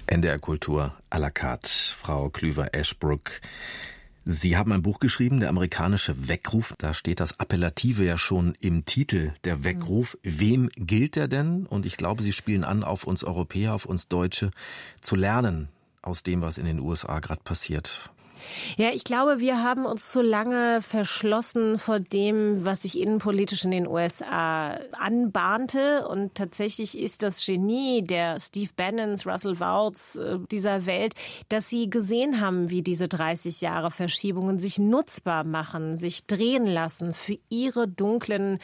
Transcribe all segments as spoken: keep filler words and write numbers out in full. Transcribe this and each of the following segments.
N D R Kultur à la carte. Frau Klüver-Eschbruck, Sie haben ein Buch geschrieben, der amerikanische Weckruf. Da steht das Appellative ja schon im Titel, der Weckruf. Mhm. Wem gilt der denn? Und ich glaube, Sie spielen an, auf uns Europäer, auf uns Deutsche, zu lernen aus dem, was in den U S A gerade passiert. Ja, ich glaube, wir haben uns zu lange verschlossen vor dem, was sich innenpolitisch in den U S A anbahnte. Und tatsächlich ist das Genie der Steve Bannons, Russell Voughts dieser Welt, dass sie gesehen haben, wie diese dreißig Jahre Verschiebungen sich nutzbar machen, sich drehen lassen für ihre dunklen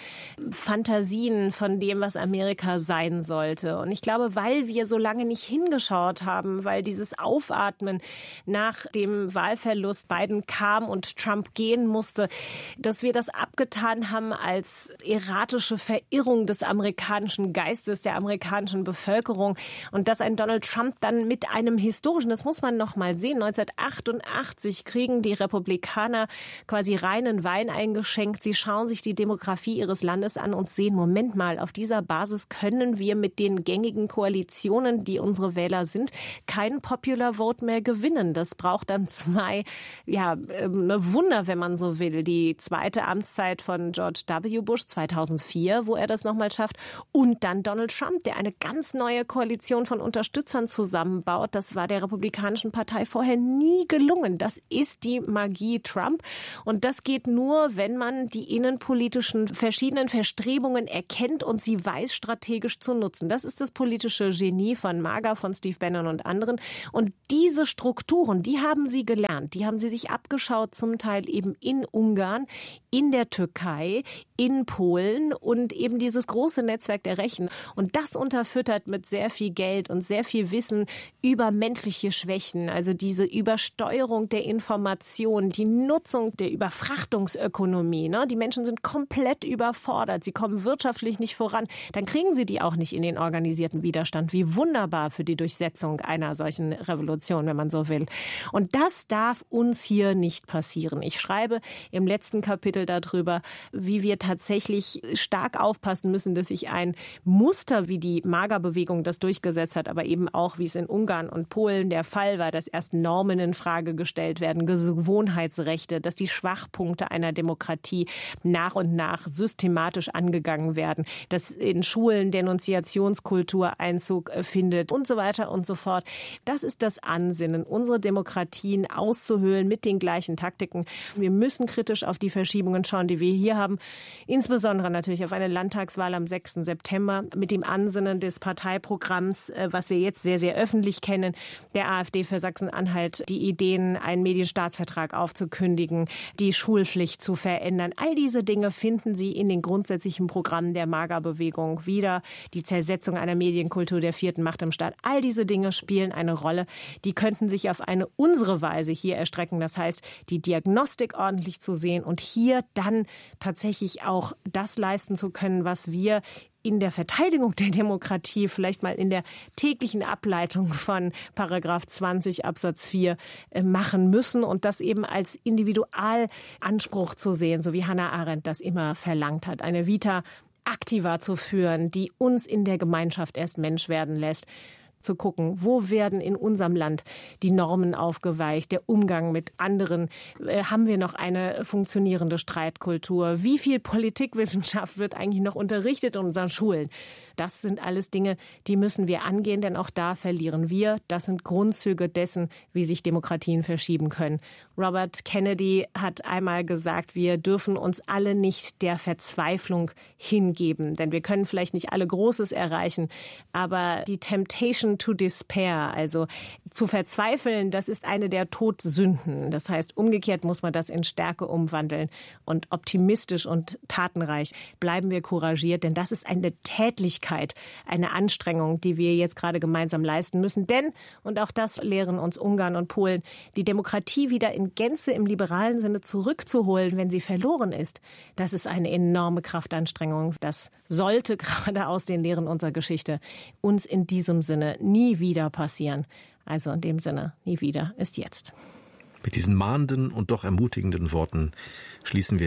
Fantasien von dem, was Amerika sein sollte. Und ich glaube, weil wir so lange nicht hingeschaut haben, weil dieses Aufatmen nach dem Wahlverlust Biden kam und Trump gehen musste, dass wir das abgetan haben als erratische Verirrung des amerikanischen Geistes, der amerikanischen Bevölkerung und dass ein Donald Trump dann mit einem historischen, das muss man noch mal sehen, neunzehnhundertachtundachtzig kriegen die Republikaner quasi reinen Wein eingeschenkt. Sie schauen sich die Demografie ihres Landes an und sehen, Moment mal, auf dieser Basis können wir mit den gängigen Koalitionen, die unsere Wähler sind, keinen Popular Vote mehr gewinnen. Das braucht dann zwei Ja, ein Wunder, wenn man so will. Die zweite Amtszeit von George W. Bush zweitausendvier, wo er das nochmal schafft. Und dann Donald Trump, der eine ganz neue Koalition von Unterstützern zusammenbaut. Das war der Republikanischen Partei vorher nie gelungen. Das ist die Magie Trump. Und das geht nur, wenn man die innenpolitischen verschiedenen Verstrebungen erkennt und sie weiß, strategisch zu nutzen. Das ist das politische Genie von MAGA, von Steve Bannon und anderen. Und diese Strukturen, die haben sie gelernt. Die haben sie sich abgeschaut, zum Teil eben in Ungarn, in der Türkei, in Polen und eben dieses große Netzwerk der Rechten. Und das unterfüttert mit sehr viel Geld und sehr viel Wissen über menschliche Schwächen, also diese Übersteuerung der Information, die Nutzung der Überfrachtungsökonomie. Ne? Die Menschen sind komplett überfordert, sie kommen wirtschaftlich nicht voran. Dann kriegen sie die auch nicht in den organisierten Widerstand. Wie wunderbar für die Durchsetzung einer solchen Revolution, wenn man so will. Und das darf uns hier nicht passieren. Ich schreibe im letzten Kapitel darüber, wie wir tatsächlich stark aufpassen müssen, dass sich ein Muster, wie die MAGA-Bewegung das durchgesetzt hat, aber eben auch, wie es in Ungarn und Polen der Fall war, dass erst Normen in Frage gestellt werden, Gewohnheitsrechte, dass die Schwachpunkte einer Demokratie nach und nach systematisch angegangen werden, dass in Schulen Denunziationskultur Einzug findet und so weiter und so fort. Das ist das Ansinnen, unsere Demokratien auszuhöhlen mit den gleichen Taktiken. Wir müssen kritisch auf die Verschiebungen schauen, die wir hier haben. Insbesondere natürlich auf eine Landtagswahl am sechsten September mit dem Ansinnen des Parteiprogramms, was wir jetzt sehr, sehr öffentlich kennen, der AfD für Sachsen-Anhalt, die Ideen, einen Medienstaatsvertrag aufzukündigen, die Schulpflicht zu verändern. All diese Dinge finden Sie in den grundsätzlichen Programmen der MAGA-Bewegung wieder. Die Zersetzung einer Medienkultur der vierten Macht im Staat. All diese Dinge spielen eine Rolle. Die könnten sich auf eine unsere Weise hier erstrecken. Das heißt, die Diagnostik ordentlich zu sehen und hier dann tatsächlich auch das leisten zu können, was wir in der Verteidigung der Demokratie, vielleicht mal in der täglichen Ableitung von Paragraph zwanzig Absatz vier machen müssen und das eben als Individualanspruch zu sehen, so wie Hannah Arendt das immer verlangt hat, eine Vita activa zu führen, die uns in der Gemeinschaft erst Mensch werden lässt. Zu gucken, wo werden in unserem Land die Normen aufgeweicht, der Umgang mit anderen, äh, haben wir noch eine funktionierende Streitkultur, wie viel Politikwissenschaft wird eigentlich noch unterrichtet in unseren Schulen. Das sind alles Dinge, die müssen wir angehen, denn auch da verlieren wir. Das sind Grundzüge dessen, wie sich Demokratien verschieben können. Robert Kennedy hat einmal gesagt, wir dürfen uns alle nicht der Verzweiflung hingeben, denn wir können vielleicht nicht alle Großes erreichen, aber die Temptation to despair, also zu verzweifeln, das ist eine der Todsünden. Das heißt, umgekehrt muss man das in Stärke umwandeln und optimistisch und tatenreich bleiben wir couragiert, denn das ist eine Tätlichkeit, eine Anstrengung, die wir jetzt gerade gemeinsam leisten müssen. Denn, und auch das lehren uns Ungarn und Polen, die Demokratie wieder in Gänze im liberalen Sinne zurückzuholen, wenn sie verloren ist, das ist eine enorme Kraftanstrengung. Das sollte gerade aus den Lehren unserer Geschichte uns in diesem Sinne nie wieder passieren. Also in dem Sinne, nie wieder ist jetzt. Mit diesen mahnenden und doch ermutigenden Worten schließen wir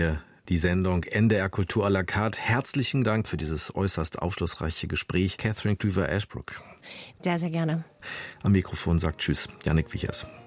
die Sendung N D R Kultur à la carte. Herzlichen Dank für dieses äußerst aufschlussreiche Gespräch, Catherine Klüver-Ashbrook. Sehr, sehr gerne. Am Mikrofon sagt Tschüss, Jannik Wiechers.